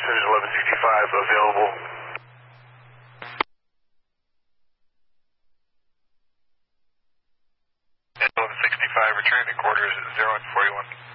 There's 1165 available. 1165, returning to quarters 0 and 41.